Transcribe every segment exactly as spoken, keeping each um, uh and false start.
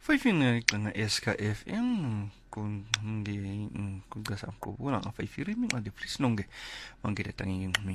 Faifinga nga S K F M kung hindi kung kasam ko wala ang faifiri mi nga please nongge mangge datang mi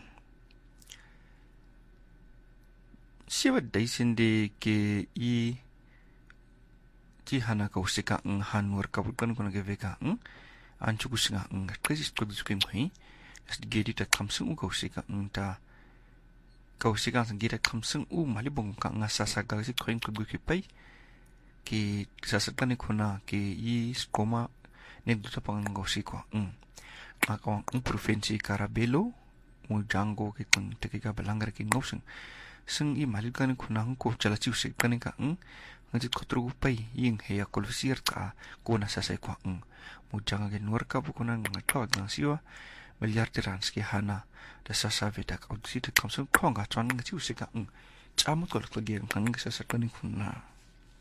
siwa daisinde ke i ji hana ka usika ang hanwar kabutkan ko nageveka ang anchu kusinga ang krisis ko dusukim hi as gedi ta kamsung ka usika ang ta ka usika ang gedi kamsung u malibong ka nga sasagal si koin ko gukipai ki sasatkan ko na ki i skoma negdo sa pangang usika ang makawang ang provinsi Carabelo mo jango ki kun tekika balangar ki ngoseng sing i malikan ko na ko chala ci usik kan ka ang ngajit ko trugo pai ying heya kolfisir ka ko na sasay ko ang mo janga gen worka bu kunan ngatawag ng siwa milyar tiranski hana da sasabe da ka udsi de kamsung konga chon ng ci usik ka ang chamot ko lagi ang kan sa sarkan ko na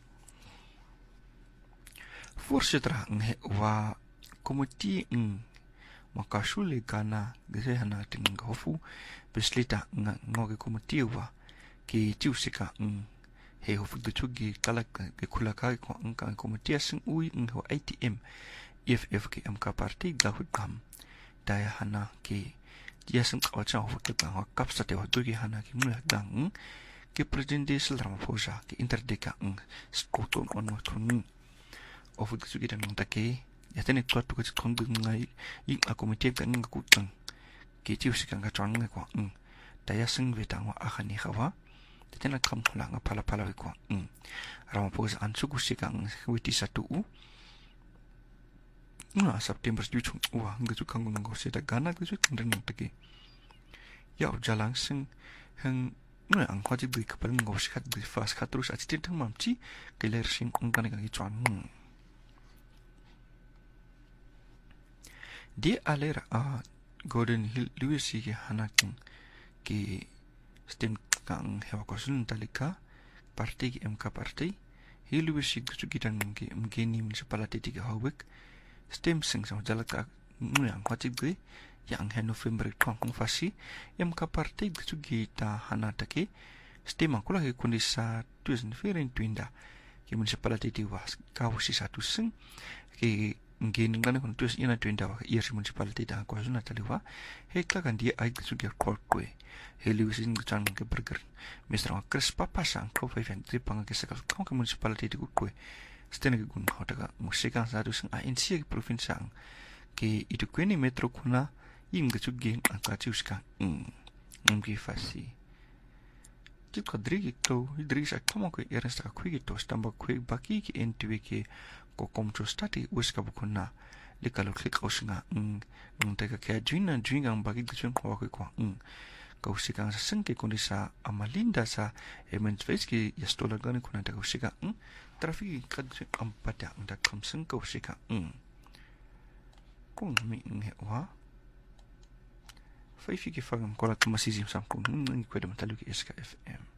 Voorzitter ng wa komiti ng makasuli kana gese hana ting hofu beslita ng ngoge komiti wa ki tiusika ng he hofu de tugi kalak ke kulaka ko ang kan komiti sing ui ng ho A T M if if ke M K party da hukam daya hana ki dia sing kawacha hofu ke bang kapsa te wa tugi hana ki mu dang ki presidente selama posa ki interdeka ng skoton on watun of the Sugi and Montake, yet any thought to get conduct like in a committee and a good tongue. Kitty can get on the quang. Diasing Vitang Ahani Hava, the tenant come to Lang a palapala quang. Ramapos and Sugusikan with this at two. No, September's due to go to Kango and go sit a gun at the week and then take. Yao Jalang sing hang. No, ang kwaji bi kapal ng gawsikat bi fast katrus at tintang mamchi kailer sing kung kanang gichuan. Di alera a Gordon Hill Lewis ki hanaking ki stem kang hewa kosun talika parti ki M K parti Hill Lewis ki gusugitan ki mgeni municipality ki hawik stem sing sa jalaka nuyang kwatib gui yang hen November kong fasi M K parti gusugita hanatake stem ang kula ki kundi sa tuisan firin tuinda ki municipality di was kawsi satu sing ki ngin ngane kon tus ina twinda wa year municipality da ko zuna taliwa he ka kan dia ai su dia court ko he liusin chan ke burger misra kris papa sang ko fa fen tri pang ke sakal ko municipality di ko stene ke gun hota ka musika sa tu sang a in si province sang ke itu ko ni metro kuna im ke su gen an ka chu ska um ngi fasi ti ko drigi to drisa como ko era sta ko to stamba ko baki ki entwe ke ko komcho stati uska bukuna likalo klik osinga ng ng teka kaya jina jina ang bagi gitsun ko ako ko ng kausika sa sengke kundi sa amalinda sa emensveski yastola gani kuna ta kausika ng trafiki kadsun ang pada ang dakam seng kausika ng kung mi ng hewa faifiki fagam kola tumasizim sam kung ng kwede mataluki S K F M